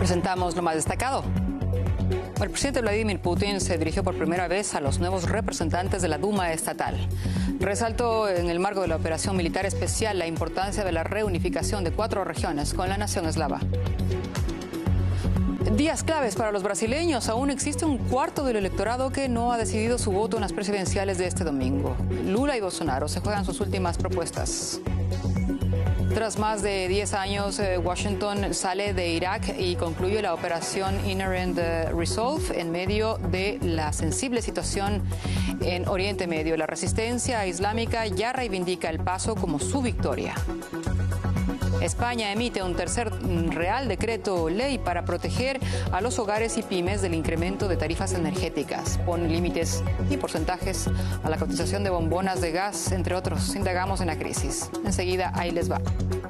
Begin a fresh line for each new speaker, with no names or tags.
Presentamos lo más destacado. El presidente Vladimir Putin se dirigió por primera vez a los nuevos representantes de la Duma estatal. Resaltó en el marco de la operación militar especial la importancia de la reunificación de 4 regiones con la nación eslava. Días claves para los brasileños. Aún existe un cuarto del electorado que no ha decidido su voto en las presidenciales de este domingo. Lula y Bolsonaro se juegan sus últimas propuestas. Tras más de 10 años, Washington sale de Irak y concluye la operación Inherent Resolve en medio de la sensible situación en Oriente Medio. La resistencia islámica ya reivindica el paso como su victoria. España emite un tercer Real Decreto Ley para proteger a los hogares y pymes del incremento de tarifas energéticas. Pone límites y porcentajes a la cotización de bombonas de gas, entre otros. Indagamos en la crisis. Enseguida, ahí les va.